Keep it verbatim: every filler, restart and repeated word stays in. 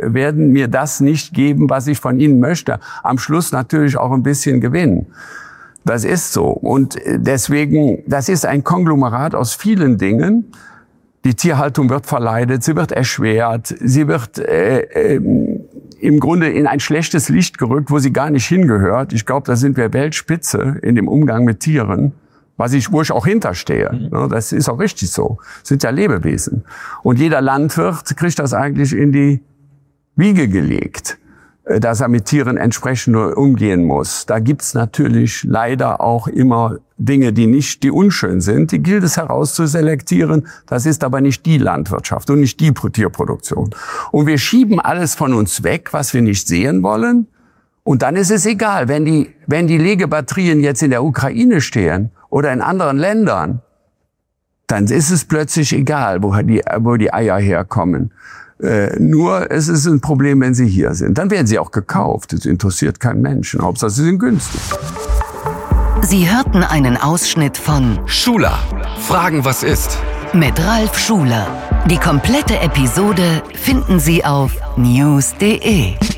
werden mir das nicht geben, was ich von ihnen möchte. Am Schluss natürlich auch ein bisschen gewinnen. Das ist so. Und deswegen, das ist ein Konglomerat aus vielen Dingen. Die Tierhaltung wird verleidet, sie wird erschwert, sie wird äh, äh, im Grunde in ein schlechtes Licht gerückt, wo sie gar nicht hingehört. Ich glaube, da sind wir Weltspitze in dem Umgang mit Tieren, was ich, wo ich auch hinterstehe. Mhm. Das ist auch richtig so. Das sind ja Lebewesen. Und jeder Landwirt kriegt das eigentlich in die Wiege gelegt, dass er mit Tieren entsprechend umgehen muss. Da gibt's natürlich leider auch immer Dinge, die nicht, die unschön sind. Die gilt es herauszuselektieren. Das ist aber nicht die Landwirtschaft und nicht die Tierproduktion. Und wir schieben alles von uns weg, was wir nicht sehen wollen. Und dann ist es egal, wenn die, wenn die Legebatterien jetzt in der Ukraine stehen oder in anderen Ländern, dann ist es plötzlich egal, wo die, wo die Eier herkommen. Äh, nur es ist ein Problem, wenn sie hier sind. Dann werden sie auch gekauft. Das interessiert keinen Menschen. Hauptsache, sie sind günstig. Sie hörten einen Ausschnitt von Schuler. Fragen, was ist? Mit Ralf Schuler. Die komplette Episode finden Sie auf news punkt de.